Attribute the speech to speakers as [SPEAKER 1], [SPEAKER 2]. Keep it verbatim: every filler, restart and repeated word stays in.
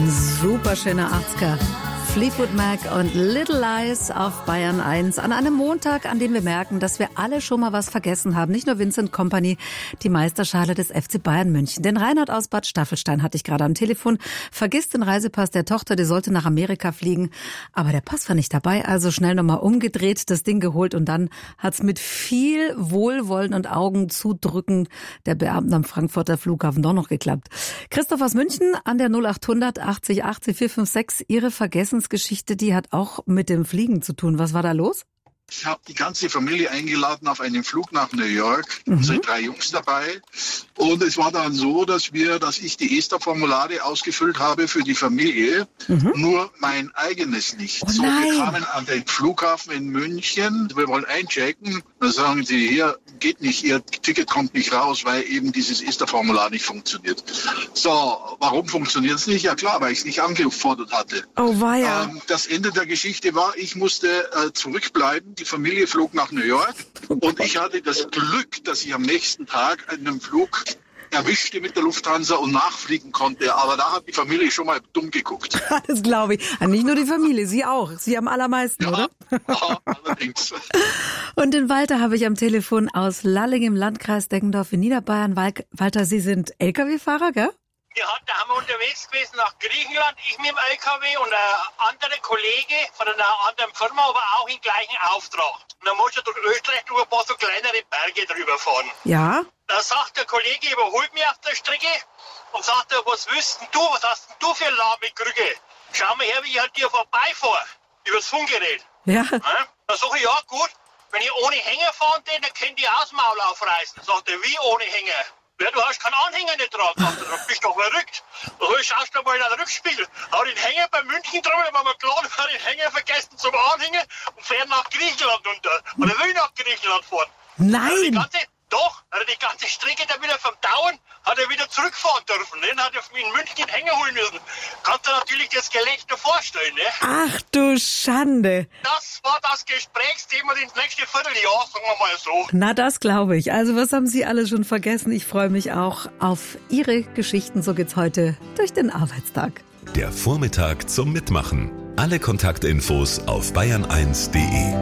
[SPEAKER 1] Ein super schöner achtziger. Fleetwood Mac und Little Lies auf Bayern eins. An einem Montag, an dem wir merken, dass wir alle schon mal was vergessen haben. Nicht nur Vincent Kompany, die Meisterschale des F C Bayern München. Denn Reinhard aus Bad Staffelstein hatte ich gerade am Telefon. Vergisst den Reisepass der Tochter, die sollte nach Amerika fliegen. Aber der Pass war nicht dabei, also schnell nochmal umgedreht, das Ding geholt. Und dann hat's mit viel Wohlwollen und Augen zudrücken der Beamten am Frankfurter Flughafen doch noch geklappt. Christoph aus München an der null achthundert achtzig achtzig vier fünf sechs. Ihre Vergessensgeschichte, die hat auch mit dem Fliegen zu tun. Was war da los?
[SPEAKER 2] Ich habe die ganze Familie eingeladen auf einen Flug nach New York, mhm. unsere drei Jungs dabei. Und es war dann so, dass wir, dass ich die ESTA-Formulare ausgefüllt habe für die Familie, mhm. nur mein eigenes nicht.
[SPEAKER 1] Oh
[SPEAKER 2] so,
[SPEAKER 1] nein.
[SPEAKER 2] wir kamen an den Flughafen in München, wir wollen einchecken. Dann sagen sie, hier geht nicht, ihr Ticket kommt nicht raus, weil eben dieses ESTA-Formular nicht funktioniert. So, warum funktioniert es nicht? Ja klar, weil ich es nicht angefordert hatte.
[SPEAKER 1] Oh weia.
[SPEAKER 2] Ähm, das Ende der Geschichte war, ich musste äh, zurückbleiben. Die Familie flog nach New York und ich hatte das Glück, dass ich am nächsten Tag einen Flug erwischte mit der Lufthansa und nachfliegen konnte. Aber da hat die Familie schon mal dumm geguckt.
[SPEAKER 1] Das glaube ich. Nicht nur die Familie, Sie auch. Sie am allermeisten,
[SPEAKER 2] ja,
[SPEAKER 1] oder?
[SPEAKER 2] Ja, allerdings.
[SPEAKER 1] Und den Walter habe ich am Telefon aus Lalling im Landkreis Deggendorf in Niederbayern. Walter, Sie sind L K W-Fahrer, gell?
[SPEAKER 3] Ja, da haben wir unterwegs gewesen nach Griechenland, ich mit dem L K W und ein anderer Kollege von einer anderen Firma, aber auch im gleichen Auftrag. Und dann musst du durch Österreich durch ein paar so kleinere Berge drüber fahren.
[SPEAKER 1] Ja.
[SPEAKER 3] Da sagt der Kollege, überholt mich auf der Strecke und sagt, was willst denn du, was hast denn du für eine lahme Krücke? Schau mal her, wie ich halt dir vorbeifahre, übers Funkgerät.
[SPEAKER 1] Ja.
[SPEAKER 3] ja? Dann sag ich, ja gut, wenn ich ohne Hänger fahren den, dann könnt ihr auch das Maul aufreißen. Sagt er, wie ohne Hänger? Ja, du hast keinen Anhänger nicht dran, sagt er, du bist doch verrückt. So, schaust du mal in den Rückspiegel. Hau den Hänger bei München drum, dann war mir klar, ich habe den Hänger vergessen zum Anhängen und fährt nach Griechenland runter. Und er will nach Griechenland fahren.
[SPEAKER 1] Nein!
[SPEAKER 3] Die ganze, doch, hat er die ganze Strecke da wieder vom Dauern, hat er wieder zurückfahren dürfen. Den hat er in München den Hänger holen müssen. Kannst du natürlich das Gelächter vorstellen, ne?
[SPEAKER 1] Ach du Schande.
[SPEAKER 3] Das war das Gesprächsthema ins nächste Vierteljahr, sagen wir mal so.
[SPEAKER 1] Na, das glaube ich. Also was haben Sie alles schon vergessen? Ich freue mich auch auf Ihre Geschichten. So geht's heute durch den Arbeitstag.
[SPEAKER 4] Der Vormittag zum Mitmachen. Alle Kontaktinfos auf bayern eins punkt de.